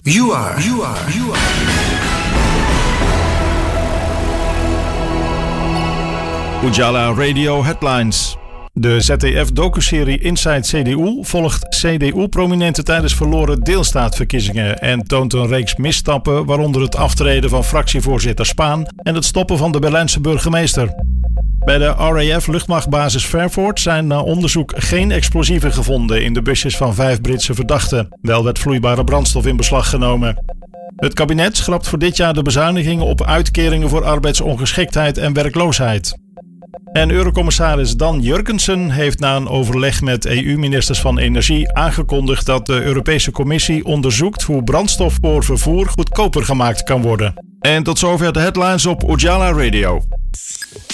You are. Ujala Radio Headlines. De ZDF-docuserie Inside CDU volgt CDU-prominenten tijdens verloren deelstaatverkiezingen en toont een reeks misstappen, waaronder het aftreden van fractievoorzitter Spaan en het stoppen van de Berlijnse burgemeester. Bij de RAF luchtmachtbasis Fairford zijn na onderzoek geen explosieven gevonden in de busjes van 5 Britse verdachten. Wel werd vloeibare brandstof in beslag genomen. Het kabinet schrapt voor dit jaar de bezuinigingen op uitkeringen voor arbeidsongeschiktheid en werkloosheid. En Eurocommissaris Dan Jurgensen heeft na een overleg met EU-ministers van Energie aangekondigd dat de Europese Commissie onderzoekt hoe brandstof voor vervoer goedkoper gemaakt kan worden. En tot zover de headlines op Ujala Radio.